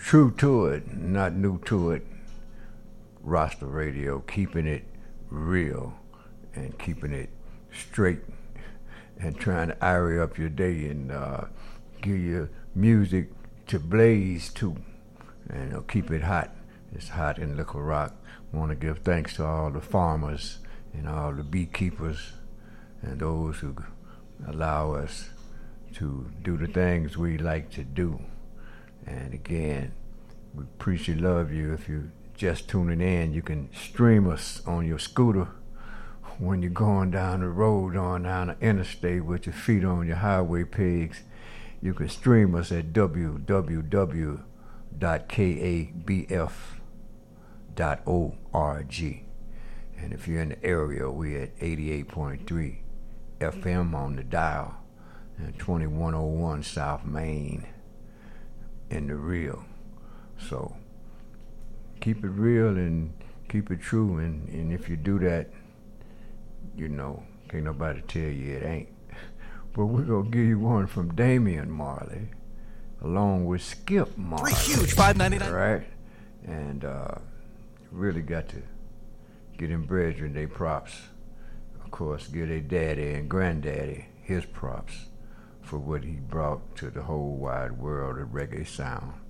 true to it, not new to it. Rasta Radio, keeping it real and keeping it straight and trying to iron up your day and give you music to blaze to and keep it hot. It's hot in Little Rock. Want to give thanks to all the farmers and all the beekeepers and those who allow us to do the things we like to do. And again, we appreciate love you. If you're just tuning in, you can stream us on your scooter when you're going down the road, on down the interstate with your feet on your highway pegs. You can stream us at www.kabf.org. And if you're in the area, we're at 88.3 FM on the dial and 2101 South Main in the real. So keep it real and keep it true. And if you do that, you know, can't nobody tell you it ain't. But we're going to give you one from Damian Marley, along with Skip Marley. 3 huge, $5.99. Right? And really got to get them brethren their props. Of course, give their daddy and granddaddy his props for what he brought to the whole wide world of reggae sound.